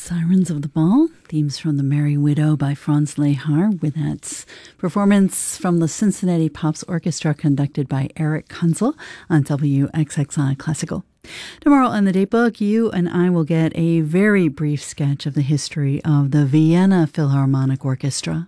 Sirens of the Ball, themes from The Merry Widow by Franz Lehar, with that performance from the Cincinnati Pops Orchestra conducted by Eric Kunzel on WXXI Classical. Tomorrow on the Datebook, you and I will get a very brief sketch of the history of the Vienna Philharmonic Orchestra.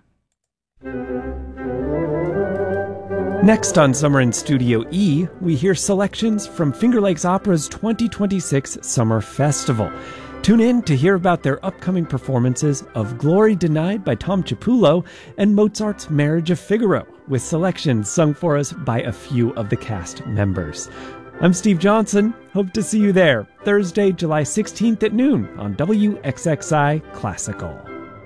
Next on Summer in Studio E, we hear selections from Finger Lakes Opera's 2026 Summer Festival. Tune in to hear about their upcoming performances of Glory Denied by Tom Chiapullo and Mozart's Marriage of Figaro, with selections sung for us by a few of the cast members. I'm Steve Johnson. Hope to see you there Thursday, July 16th at noon on WXXI Classical.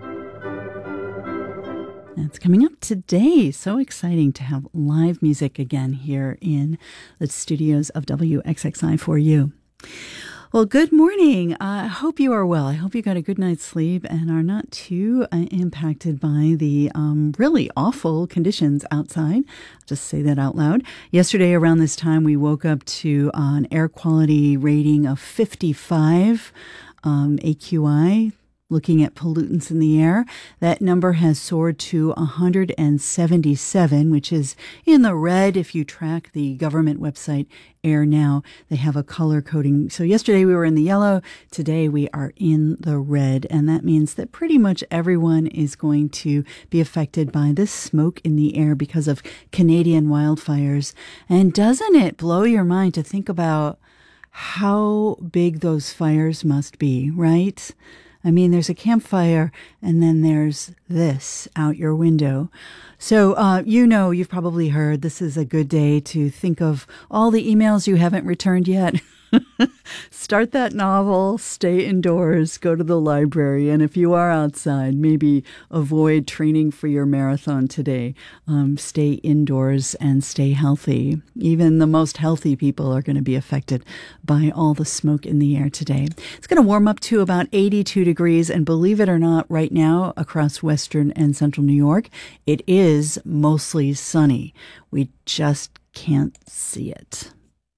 It's coming up today. So exciting to have live music again here in the studios of WXXI for you. Well, good morning. I hope you are well. I hope you got a good night's sleep and are not too impacted by the really awful conditions outside. I'll just say that out loud. Yesterday around this time, we woke up to an air quality rating of 55 AQI. Looking at pollutants in the air, that number has soared to 177, which is in the red if you track the government website Air Now. They have a color coding. So yesterday we were in the yellow. Today we are in the red. And that means that pretty much everyone is going to be affected by this smoke in the air because of Canadian wildfires. And doesn't it blow your mind to think about how big those fires must be, right? I mean, there's a campfire, and then there's this out your window. So, you've probably heard this is a good day to think of all the emails you haven't returned yet. Start that novel, stay indoors, go to the library, and if you are outside, maybe avoid training for your marathon today. Stay indoors and stay healthy. Even the most healthy people are going to be affected by all the smoke in the air today. It's going to warm up to about 82 degrees, and believe it or not, right now across western and central New York, it is mostly sunny. We just can't see it.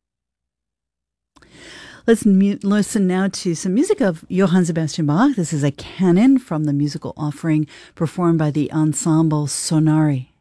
Let's listen now to some music of Johann Sebastian Bach. This is a canon from the musical offering performed by the Ensemble Sonari.